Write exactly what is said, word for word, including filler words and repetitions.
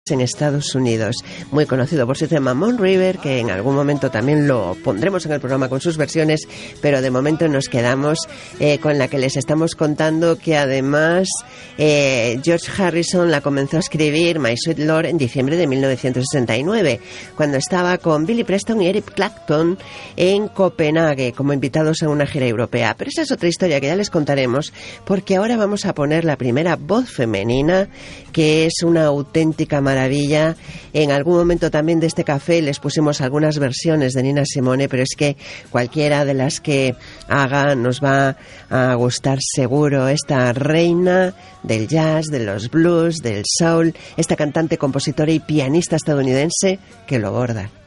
en Estados Unidos, muy conocido por su tema Moon River, que en algún momento también lo pondremos en el programa con sus versiones, pero de momento nos quedamos eh, con la que les estamos contando, que además eh, George Harrison la comenzó a escribir, My Sweet Lord, en diciembre de mil novecientos sesenta y nueve, cuando estaba con Billy Preston y Eric Clapton en Copenhague como invitados a una gira europea. Pero esa es otra historia que ya les contaremos, porque ahora vamos a poner la primera voz femenina, que es una auténtica maravilla. En algún momento también de este café les pusimos algunas versiones de Nina Simone, pero es que cualquiera de las que haga nos va a gustar seguro. Esta reina del jazz, de los blues, del soul, esta cantante, compositora y pianista estadounidense que lo borda.